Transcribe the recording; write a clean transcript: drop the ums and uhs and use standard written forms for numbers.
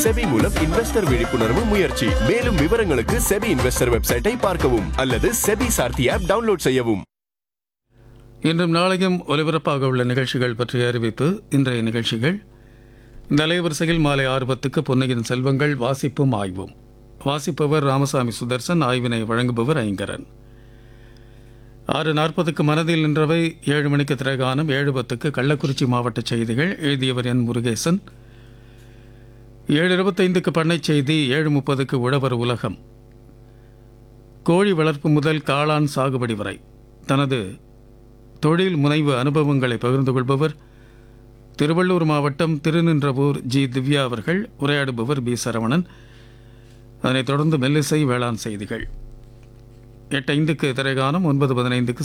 SEBI மூலம் investor விழிப்புணர்வு முயற்சி. மேலும் விவரங்களுக்கு செபி இன்வெஸ்டர் வெப்சைட்டை பார்க்கவும் அல்லது செபி சார்த்தி ஆப் டவுன்லோட் செய்யவும். இன்றும் நாளையும் ஒலிபரப்பாக உள்ள நிகழ்ச்சிகள் பற்றிய அறிவிப்பு. இன்றைய நிகழ்ச்சிகள் இந்த அலைவரிசையில் மாலை 6:10 பொன்னியின் செல்வங்கள் வாசிப்பும் ஆய்வும். வாசிப்பவர் ராமசாமி சுதர்சன், ஆய்வினை வழங்குபவர் ஐங்கரன். 6:40 மனதில் நின்றவை, 7 மணிக்கு திரைகானம், 7:10 கள்ளக்குறிச்சி மாவட்ட செய்திகள், எழுதியவர் என் முருகேசன். 7:25 பண்ணை செய்தி, 7:30 உழவர் உலகம். கோழி வளர்ப்பு முதல் காளான் சாகுபடி வரை தனது தொழில் முனைவு அனுபவங்களை பகிர்ந்து கொள்பவர் திருவள்ளூர் மாவட்டம் திருநின்றவூர் ஜி திவ்யா அவர்கள். உரையாடுபவர் பி சரவணன். அதனைத் தொடர்ந்து மெல்லிசை வேளாண் செய்திகள். 8:05 திரைகானம், 9:15